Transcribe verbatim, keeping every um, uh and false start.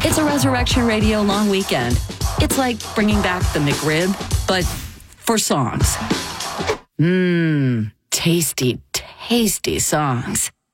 It's a Resurrection Radio long weekend. It's like bringing back the McRib, but for songs. Mmm, tasty, tasty songs.